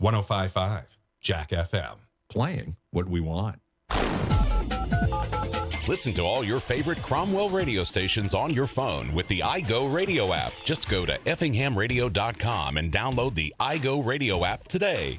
105.5 Jack FM. Playing what we want. Listen to all your favorite Cromwell radio stations on your phone with the iGo Radio app. Just go to effinghamradio.com and download the iGo Radio app today.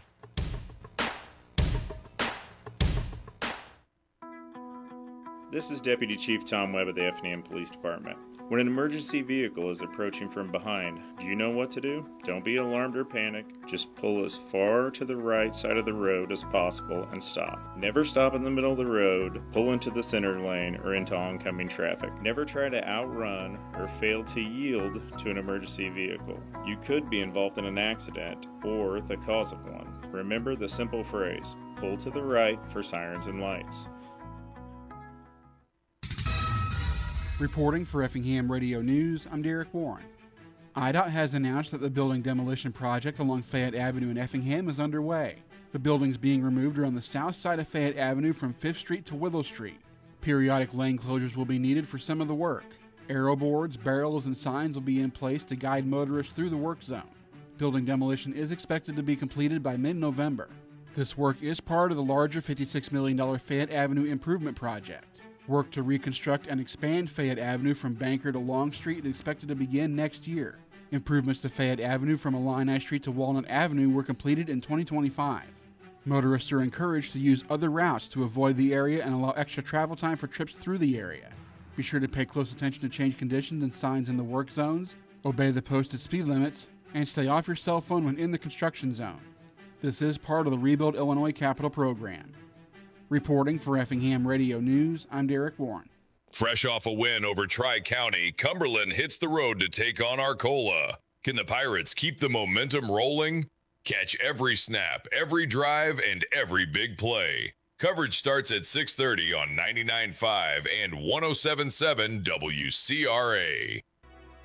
This is Deputy Chief Tom Webb of the Effingham Police Department. When an emergency vehicle is approaching from behind, do you know what to do? Don't be alarmed or panic. Just pull as far to the right side of the road as possible and stop. Never stop in the middle of the road, pull into the center lane, or into oncoming traffic. Never try to outrun or fail to yield to an emergency vehicle. You could be involved in an accident or the cause of one. Remember the simple phrase, pull to the right for sirens and lights. Reporting for Effingham Radio News, I'm Derek Warren. IDOT has announced that the building demolition project along Fayette Avenue in Effingham is underway. The buildings being removed are on the south side of Fayette Avenue from 5th Street to Willow Street. Periodic lane closures will be needed for some of the work. Arrow boards, barrels, and signs will be in place to guide motorists through the work zone. Building demolition is expected to be completed by mid-November. This work is part of the larger $56 million Fayette Avenue improvement project. Work to reconstruct and expand Fayette Avenue from Banker to Long Street is expected to begin next year. Improvements to Fayette Avenue from Illini Street to Walnut Avenue were completed in 2025. Motorists are encouraged to use other routes to avoid the area and allow extra travel time for trips through the area. Be sure to pay close attention to change conditions and signs in the work zones, obey the posted speed limits, and stay off your cell phone when in the construction zone. This is part of the Rebuild Illinois Capital Program. Reporting for Effingham Radio News, I'm Derek Warren. Fresh off a win over Tri-County, Cumberland hits the road to take on Arcola. Can the Pirates keep the momentum rolling? Catch every snap, every drive, and every big play. Coverage starts at 6:30 on 99.5 and 107.7 WCRA.